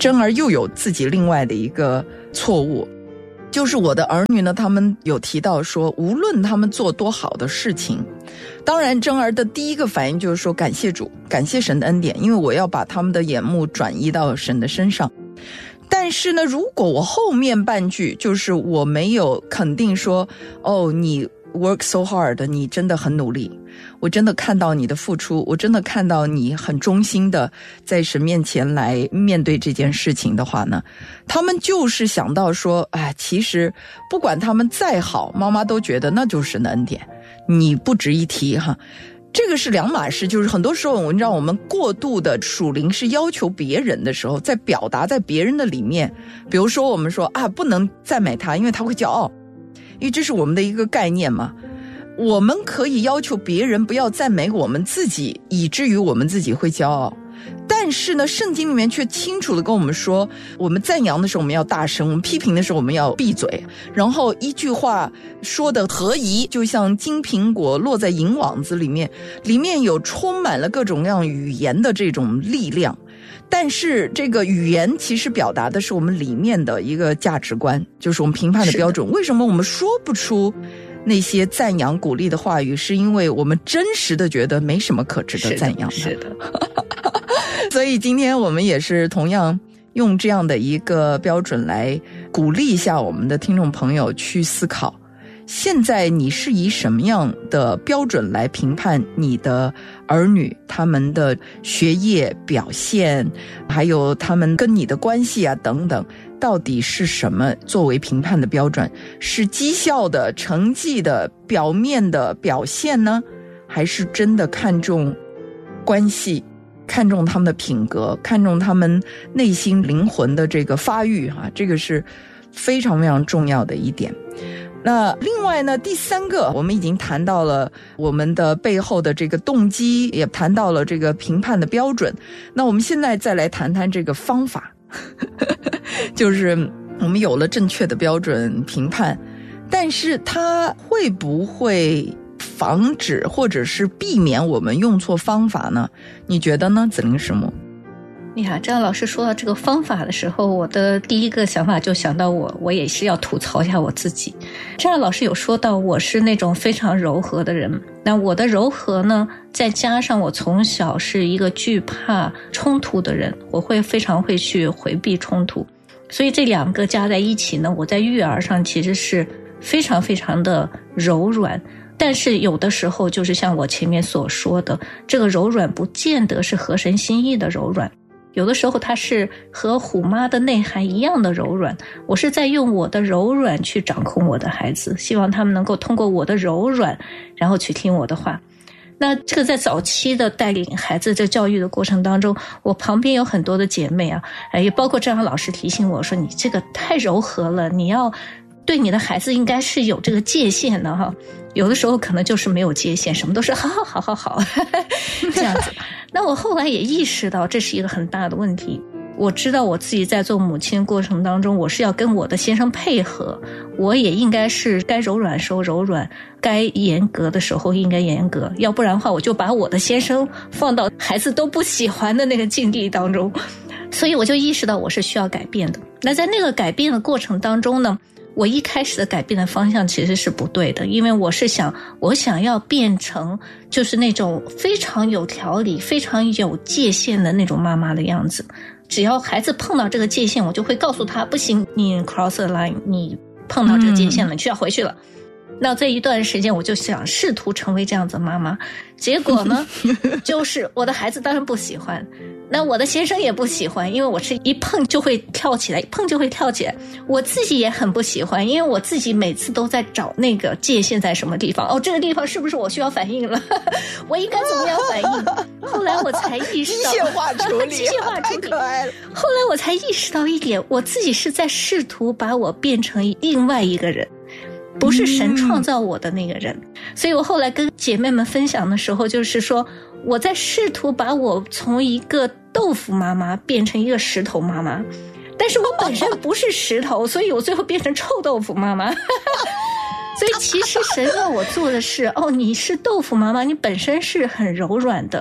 珍儿又有自己另外的一个错误，就是我的儿女呢，他们有提到说，无论他们做多好的事情，当然珍儿的第一个反应就是说感谢主，感谢神的恩典，因为我要把他们的眼目转移到神的身上。但是呢，如果我后面半句就是我没有肯定说，哦，你 work so hard， 你真的很努力，我真的看到你的付出，我真的看到你很忠心的在神面前来面对这件事情的话呢，他们就是想到说，哎，其实不管他们再好，妈妈都觉得那就是神的恩典，你不值一提哈。这个是两码事，就是很多时候你知道我们过度的属灵是要求别人的时候，在表达在别人的里面，比如说我们说啊，不能赞美他，因为他会骄傲，因为这是我们的一个概念嘛。我们可以要求别人不要赞美我们自己，以至于我们自己会骄傲。但是呢，圣经里面却清楚地跟我们说，我们赞扬的时候我们要大声，我们批评的时候我们要闭嘴，然后一句话说的合宜，就像金苹果落在银网子里面，里面有充满了各种各样语言的这种力量。但是这个语言其实表达的是我们里面的一个价值观，就是我们评判的标准。为什么我们说不出那些赞扬鼓励的话语，是因为我们真实的觉得没什么可值得赞扬的。 是的。 所以今天我们也是同样用这样的一个标准来鼓励一下我们的听众朋友去思考，现在你是以什么样的标准来评判你的儿女，他们的学业表现，还有他们跟你的关系啊等等，到底是什么作为评判的标准？是绩效的、成绩的、表面的表现呢？还是真的看重关系，看重他们的品格，看重他们内心灵魂的这个发育啊，这个是非常非常重要的一点。那另外呢，第三个我们已经谈到了我们的背后的这个动机，也谈到了这个评判的标准。那我们现在再来谈谈这个方法就是我们有了正确的标准评判，但是它会不会防止或者是避免我们用错方法呢？你觉得呢，子玲师母？ 呀，张老师说到这个方法的时候，我的第一个想法就想到我也是要吐槽一下我自己。张老师有说到我是那种非常柔和的人，那我的柔和呢，再加上我从小是一个惧怕冲突的人，我非常会去回避冲突，所以这两个加在一起呢，我在育儿上其实是非常非常的柔软。但是有的时候就是像我前面所说的，这个柔软不见得是合神心意的柔软，有的时候它是和虎妈的内涵一样的柔软，我是在用我的柔软去掌控我的孩子，希望他们能够通过我的柔软然后去听我的话。那这个在早期的带领孩子这教育的过程当中，我旁边有很多的姐妹啊，也包括张老师提醒我说，你这个太柔和了，你要对你的孩子应该是有这个界限的哈。有的时候可能就是没有界限，什么都是好好好好好这样子。那我后来也意识到这是一个很大的问题，我知道我自己在做母亲过程当中，我是要跟我的先生配合，我也应该是该柔软的时候柔软，该严格的时候应该严格，要不然的话我就把我的先生放到孩子都不喜欢的那个境地当中。所以我就意识到我是需要改变的。那在那个改变的过程当中呢，我一开始的改变的方向其实是不对的，因为我想要变成就是那种非常有条理、非常有界限的那种妈妈的样子。只要孩子碰到这个界限，我就会告诉他，不行，你 cross the line， 你碰到这个界限了，你需要回去了。那这一段时间我就想试图成为这样子的妈妈，结果呢就是我的孩子当然不喜欢，那我的先生也不喜欢，因为我是一碰就会跳起来，一碰就会跳起来。我自己也很不喜欢，因为我自己每次都在找那个界限在什么地方，这个地方是不是我需要反应了我应该怎么样反应后来我才意识到机械化处理太可爱了。后来我才意识到一点，我自己是在试图把我变成另外一个人，不是神创造我的那个人。所以我后来跟姐妹们分享的时候，就是说我在试图把我从一个豆腐妈妈变成一个石头妈妈，但是我本身不是石头所以我最后变成臭豆腐妈妈所以其实神要我做的是，你是豆腐妈妈，你本身是很柔软的，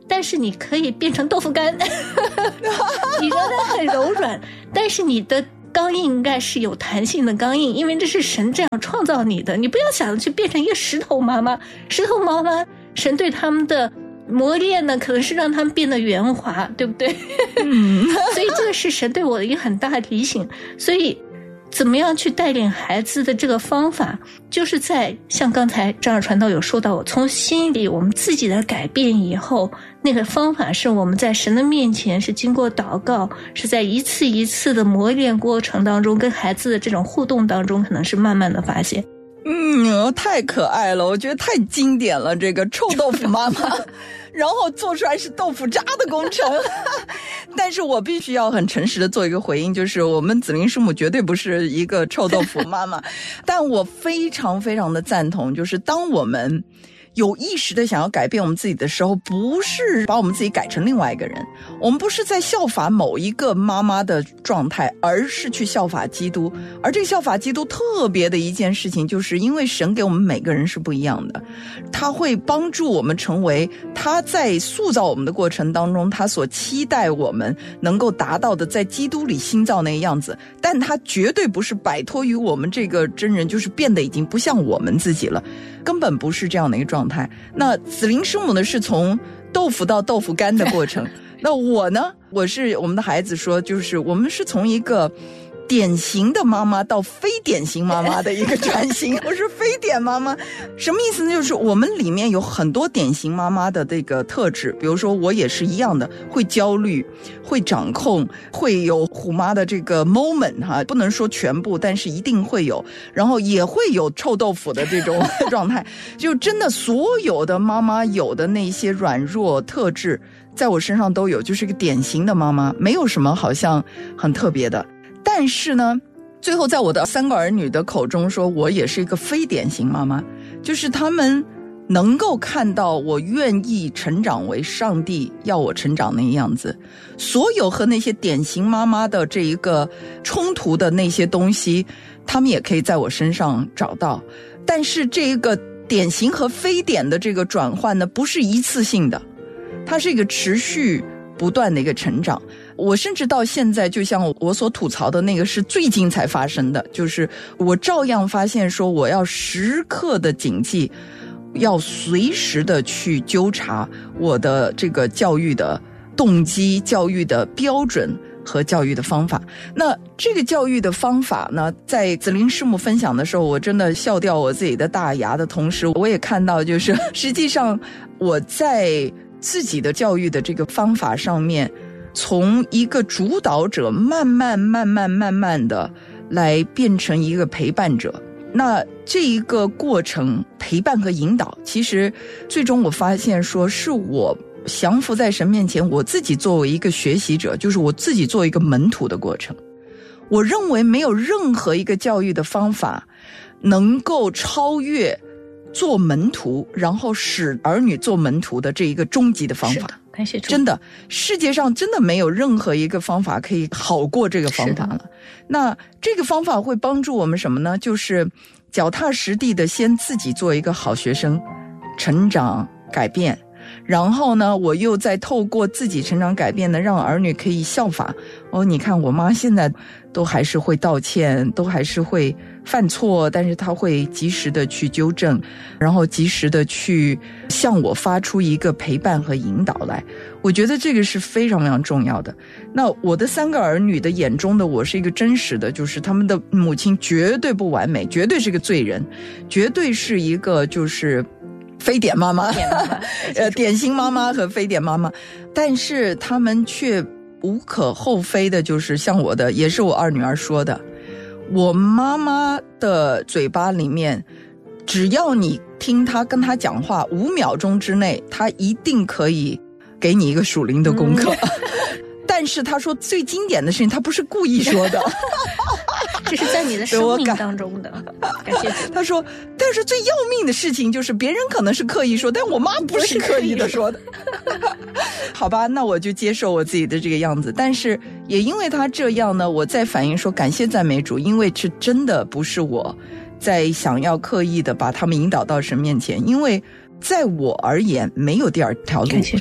但是你可以变成豆腐干，你仍然很柔软，但是你的刚硬应该是有弹性的刚硬，因为这是神这样创造你的。你不要想去变成一个石头妈妈，石头妈妈神对他们的磨练呢，可能是让他们变得圆滑，对不对？所以这个是神对我的一个很大的提醒。所以怎么样去带领孩子的这个方法，就是在像刚才张尔传道有说到，我从心里我们自己的改变以后，那个方法是我们在神的面前是经过祷告，是在一次一次的磨练过程当中，跟孩子的这种互动当中，可能是慢慢的发现。 太可爱了，我觉得太经典了，这个臭豆腐妈妈然后做出来是豆腐渣的工程但是我必须要很诚实的做一个回应，就是我们子玲师母绝对不是一个臭豆腐妈妈但我非常非常的赞同，就是当我们有意识的想要改变我们自己的时候，不是把我们自己改成另外一个人，我们不是在效法某一个妈妈的状态，而是去效法基督。而这个效法基督特别的一件事情，就是因为神给我们每个人是不一样的，他会帮助我们成为他在塑造我们的过程当中他所期待我们能够达到的，在基督里新造那个样子，但他绝对不是摆脱于我们这个真人，就是变得已经不像我们自己了，根本不是这样的一个状态。那子玲师母呢，是从豆腐到豆腐干的过程那我呢，我们的孩子说，就是我们是从一个典型的妈妈到非典型妈妈的一个转型我是非典妈妈，什么意思呢？就是我们里面有很多典型妈妈的这个特质，比如说我也是一样的，会焦虑，会掌控，会有虎妈的这个 moment 哈，不能说全部，但是一定会有，然后也会有臭豆腐的这种状态就真的所有的妈妈有的那些软弱特质在我身上都有，就是一个典型的妈妈，没有什么好像很特别的。但是呢，最后在我的3个儿女的口中说，我也是一个非典型妈妈，就是他们能够看到我愿意成长为上帝要我成长那样子，所有和那些典型妈妈的这一个冲突的那些东西，他们也可以在我身上找到。但是这个典型和非典的这个转换呢，不是一次性的，它是一个持续不断的一个成长。我甚至到现在，就像我所吐槽的那个是最近才发生的，就是我照样发现说，我要时刻的谨记，要随时的去纠察我的这个教育的动机、教育的标准和教育的方法。那这个教育的方法呢，在子玲师母分享的时候，我真的笑掉我自己的大牙的同时，我也看到就是实际上我在自己的教育的这个方法上面，从一个主导者慢慢的来变成一个陪伴者。那这一个过程陪伴和引导，其实最终我发现说是我降服在神面前，我自己作为一个学习者，就是我自己做一个门徒的过程。我认为没有任何一个教育的方法能够超越做门徒，然后使儿女做门徒的这一个终极的方法。 感谢主， 真的，世界上真的没有任何一个方法可以好过这个方法了。那这个方法会帮助我们什么呢？就是脚踏实地的先自己做一个好学生，成长改变，然后呢，我又再透过自己成长改变呢，让儿女可以效法。你看我妈现在都还是会道歉，都还是会犯错，但是她会及时的去纠正，然后及时的去向我发出一个陪伴和引导来。我觉得这个是非常非常重要的。那我的3个儿女的眼中的我是一个真实的，就是他们的母亲绝对不完美，绝对是个罪人，绝对是一个就是非典妈妈典型妈妈和非典妈妈，但是他们却无可厚非的，就是像我的，也是我2女儿说的，我妈妈的嘴巴里面，只要你听她跟她讲话5秒钟之内，她一定可以给你一个属灵的功课。但是她说最经典的事情，她不是故意说的。 这是在你的生命当中的，感谢主。 他说，但是最要命的事情就是别人可能是刻意说，但我妈不是刻意的说的。好吧，那我就接受我自己的这个样子。但是也因为他这样呢，我在反映说感谢赞美主，因为这真的不是我在想要刻意的把他们引导到神面前，因为在我而言没有第二条路。 感谢主。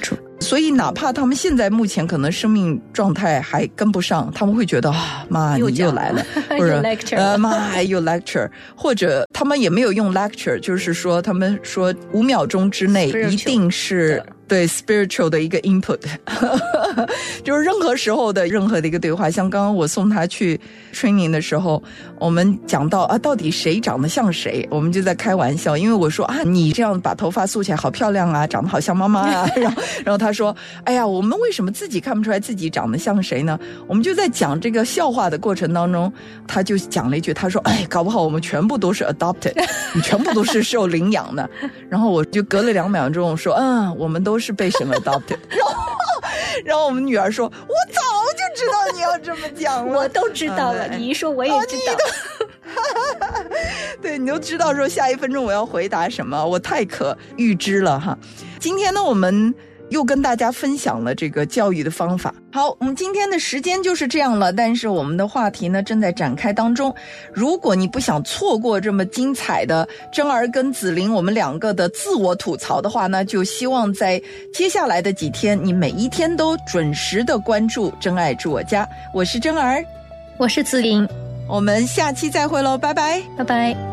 所以哪怕他们现在目前可能生命状态还跟不上，他们会觉得妈你又来了，或者妈又 lecture， 或者他们也没有用 lecture， 就是说他们说5秒钟之内一定是对 spiritual 的一个 input 就是任何时候的任何的一个对话。像刚刚我送他去 training 的时候，我们讲到到底谁长得像谁，我们就在开玩笑，因为我说你这样把头发梳起来好漂亮啊，长得好像妈妈啊然后他说哎呀，我们为什么自己看不出来自己长得像谁呢？我们就在讲这个笑话的过程当中，他就讲了一句，他说搞不好我们全部都是 adopted 你全部都是受领养的然后我就隔了2秒钟说我们都是被神 adopted 然后我们女儿说我早就知道你要这么讲了我都知道了你一说我也知道对，你都知道说下1分钟我要回答什么，我太可预知了哈。今天呢我们又跟大家分享了这个教育的方法。好，我们今天的时间就是这样了，但是我们的话题呢正在展开当中。如果你不想错过这么精彩的珍儿跟子玲我们2个的自我吐槽的话呢，就希望在接下来的几天你每一天都准时的关注真爱住我家。我是珍儿， 我是子玲， 我们下期再会咯，拜拜， 拜拜。